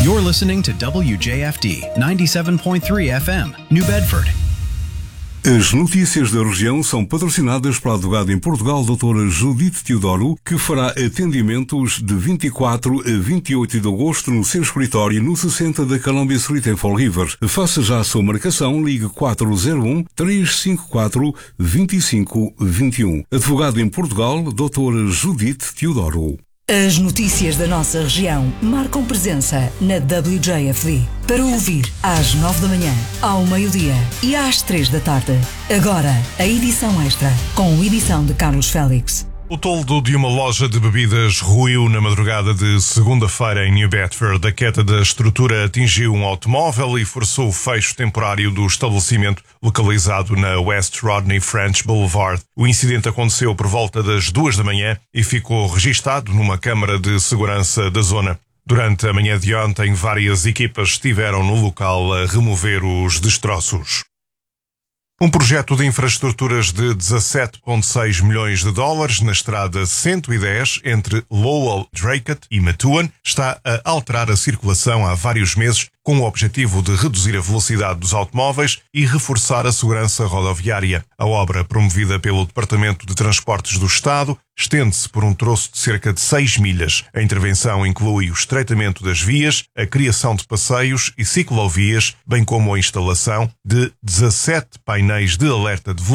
You're listening to WJFD 97.3 FM, New Bedford. As notícias da região são patrocinadas pela advogada em Portugal, doutora Judite Teodoro, que fará atendimentos de 24 a 28 de agosto no seu escritório no 60 da Columbia Street em Fall River. Faça já a sua marcação, ligue 401-354-2521. Advogada em Portugal, doutora Judite Teodoro. As notícias da nossa região marcam presença na WJFD. Para ouvir às 9 da manhã, ao meio-dia e às 3 da tarde. Agora, a edição extra, com edição de Carlos Félix. O toldo de uma loja de bebidas ruiu na madrugada de segunda-feira em New Bedford. A queda da estrutura atingiu um automóvel e forçou o fecho temporário do estabelecimento localizado na West Rodney French Boulevard. O incidente aconteceu por volta das 2 da manhã e ficou registado numa câmara de segurança da zona. Durante a manhã de ontem, várias equipas estiveram no local a remover os destroços. Um projeto de infraestruturas de 17,6 milhões de dólares na estrada 110 entre Lowell, Draycott e Methuen está a alterar a circulação há vários meses com o objetivo de reduzir a velocidade dos automóveis e reforçar a segurança rodoviária. A obra, promovida pelo Departamento de Transportes do Estado, estende-se por um troço de cerca de 6 milhas. A intervenção inclui o estreitamento das vias, a criação de passeios e ciclovias, bem como a instalação de 17 painéis de alerta de velocidade